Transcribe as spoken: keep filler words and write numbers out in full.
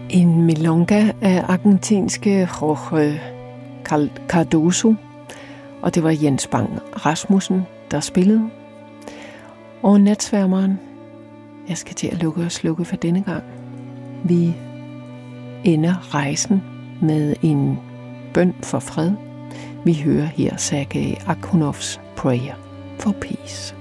En milonga af argentinske Jorge Cardoso, og det var Jens Bang Rasmussen, der spillede. Og Natsværmeren, jeg skal til at lukke og slukke for denne gang. Vi ender rejsen med en bøn for fred. Vi hører her Sergej Akhunovs Prayer for Peace.